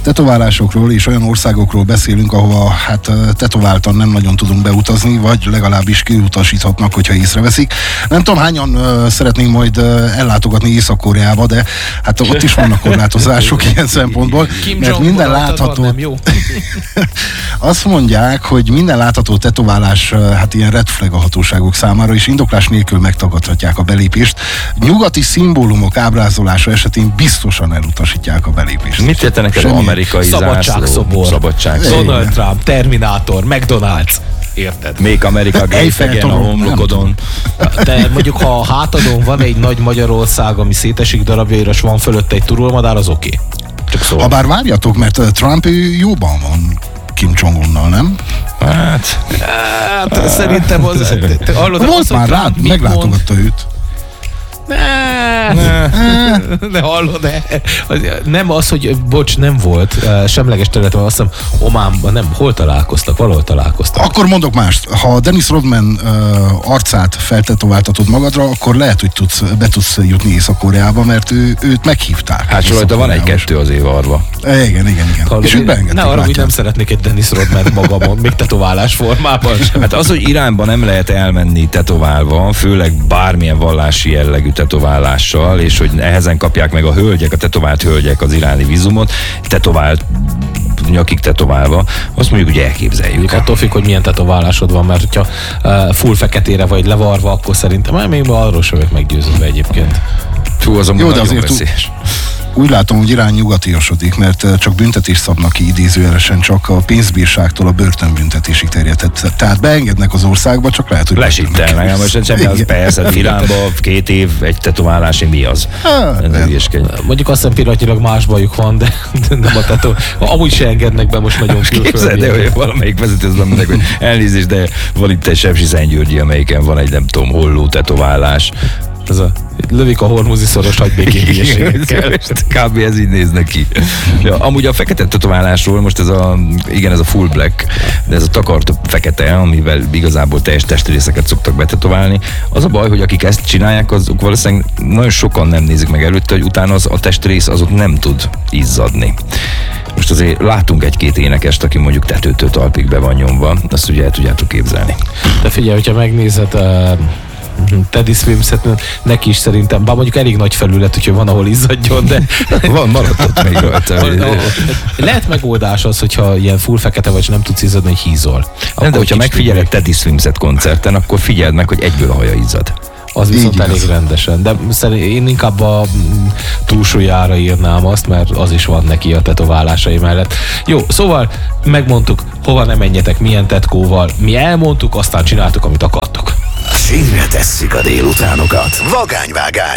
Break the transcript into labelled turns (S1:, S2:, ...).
S1: tetoválásokról és olyan országokról beszélünk, ahova hát tetováltan nem nagyon tudunk beutazni, vagy legalábbis kiutasíthatnak, hogyha észreveszik. Nem tudom, hányan szeretnénk majd ellátogatni Észak-Koreába, de hát ott is vannak korlátozások ilyen szempontból, mert minden látható...
S2: Nem jó.
S1: Azt mondják, hogy minden látható tetoválás hát ilyen red flag a hatóságok számára, és indoklás nélkül megtagadhatják a belépést. Nyugati szimbólumok ábrázolása esetén biztosan elutasítják a belépést.
S3: Mit értenek ez az amerikai
S2: Szabadságszobor.
S3: Szabadságszobor.
S2: Donald Trump, Terminátor, McDonald's. Érted?
S3: Make America Great Again a homlokodon.
S2: De mondjuk, ha a hátadon van egy nagy Magyarország, ami szétesik darabjaira, és van fölött egy turulmadár, az oké. Csak szóval.
S1: Habár várjatok, mert Trump jóban van Kim Jong-unnal, nem?
S2: Hát szerintem az...
S1: Volt már rád, meglátogatta őt.
S2: Ne hallod, nem az, hogy bocs, nem volt semleges területen, azt hiszem Ománban, nem, hol találkoztak, valahol találkoztak.
S1: Akkor mondok mást, ha Dennis Rodman arcát feltetováltatod magadra, akkor lehet, hogy be tudsz jutni Észak-Koreába, mert őt meghívták.
S3: Hát rajta van egy-kettő azért varva.
S1: Igen. És őt beengedték.
S2: Ne arra, hogy nem szeretnék egy Dennis Rodman magamon, még tetoválás formában.
S3: Hát az, hogy Iránban nem lehet elmenni tetoválva, főleg bármilyen vallási jellegű tetoválással, és hogy nehezen kapják meg a hölgyek, a tetovált hölgyek az iráni vízumot, tetovált nyakig tetoválva, azt mondjuk, hogy elképzeljük.
S2: Attól függ, hogy milyen tetoválásod van, mert hogyha full feketére vagy levarva, akkor szerintem még arról sem vagyok meggyőződve egyébként.
S3: Fú, az amúgy nagyon veszélyes.
S1: Úgy látom, hogy Irán nyugatiosodik, mert csak büntetést szabnak ki idézőjelesen, csak a pénzbírságtól a börtönbüntetésig terjedhet. Tehát beengednek az országba, csak lehet, hogy...
S3: Lesittelnek, most semmi az persze, Iránba 2 év, egy tetoválás, mi az?
S2: Mondjuk azt hiszem pillanatnyilag más bajuk van, de nem a tetó. Amúgy se engednek be most nagyon külföldi.
S3: Képzeld, de hogy valamelyik vezető az mondják, hogy elnézést, de van itt egy Sepsiszentgyörgyi, amelyiken van egy nem tudom, holló tetoválás.
S2: Ez a lövik a hormuzi szoros hagybékén hülyeségekkel.
S3: Kb. Ez így néz neki. Ja, amúgy a fekete tetoválásról most ez a full black, de ez a takart fekete, amivel igazából teljes testrészeket szoktak betetoválni. Az a baj, hogy akik ezt csinálják, azok valószínűleg nagyon sokan nem nézik meg előtte, hogy utána a testrész azok nem tud izzadni. Most azért látunk egy-két énekest, aki mondjuk tetőtől talpig be van nyomva, azt ugye el tudjátok képzelni.
S2: De figyelj, hogyha megnézed Teddy Swims-et, neki is szerintem, bár mondjuk elég nagy felület, úgyhogy van, ahol izzadjon, de...
S3: Van, maradt ott még rajta.
S2: Lehet megoldás az, hogyha ilyen full fekete vagy, nem tudsz izzadni, hogy hízol.
S3: Nem, de hogyha megfigyeled Teddy Swims-et koncerten, akkor figyeld meg, hogy egyből a haja izzad.
S2: Az viszont elég rendesen. De én inkább a túlsúlyára írnám azt, mert az is van neki a tetoválásai mellett. Jó, szóval megmondtuk, hova ne menjetek, milyen tetkóval. Mi elmondtuk, aztán csináltuk, amit akartok.
S4: Sínre tesszük a délutánokat. Vagányvágány.